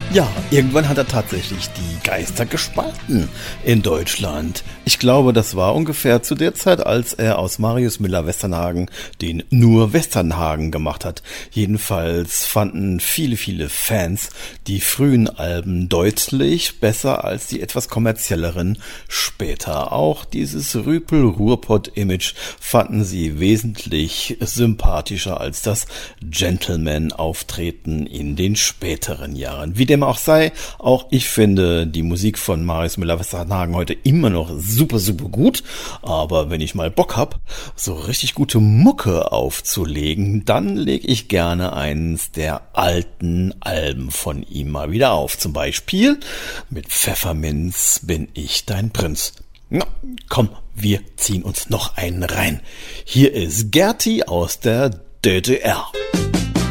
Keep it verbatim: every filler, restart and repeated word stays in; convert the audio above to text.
Ja, irgendwann hat er tatsächlich die Geister gespalten in Deutschland. Ich glaube, das war ungefähr zu der Zeit, als er aus Marius Müller-Westernhagen den Nur Westernhagen gemacht hat. Jedenfalls fanden viele, viele Fans die frühen Alben deutlich besser als die etwas kommerzielleren später. Auch dieses Rüpel-Ruhrpott-Image fanden sie wesentlich sympathischer als das Gentleman-Auftreten in den späteren Jahren. Wie dem auch sei, auch ich finde die Musik von Marius Müller-Westernhagen heute immer noch super, super gut. Aber wenn ich mal Bock hab, so richtig gute Mucke aufzulegen, dann lege ich gerne eins der alten Alben von ihm mal wieder auf. Zum Beispiel mit Pfefferminz bin ich dein Prinz. Na, komm, wir ziehen uns noch einen rein. Hier ist Gerti aus der D D R.